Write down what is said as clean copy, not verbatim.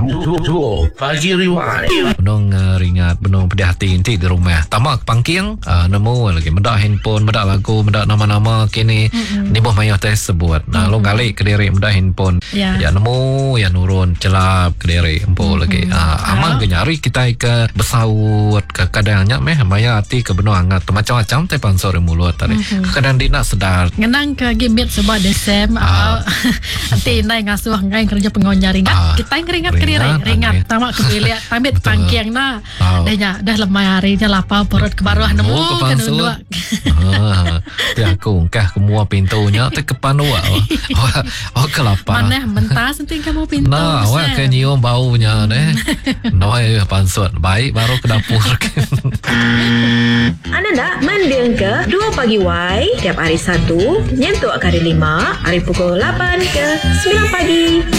Pagi Rewind. Benong ringat, benong pedih hati nanti di rumah. Tamak pangking, nemu lagi medak handphone, medak lagu, medak nama-nama kini. Ni boh mayah tes sebut. Nah, lo galik ke diri medak handphone. Ya nemu, ya nurun celap ke diri empo lagi. Amang ke nyari kita ke besaut ke kadangnya meh mayah hati ke benong angat macam-macam te pansor mulut tadi. Kadang dia nak sedar. Ngenang ke gimit sebab desem. Nanti nai ngasuh ngai kerja pengonjar ringat. Kita ngeringat ke diri, ringat. Tamak ke bilik, tambit pangking na. Dah lemah harinya lapar perut ke bawah nemu ke dua. Ya aku kah semua pintunya te kepanua. Oh kelapa. Mana mentas nanti kamu pintu. Nah, awak ke nyium baunya deh. Noi pansut. Baik baru ke dapur. Anda nak mendeng ke 2 Pagi Y tiap hari Sabtu nyentuk ke hari 5 hari pukul 8 ke 9 pagi.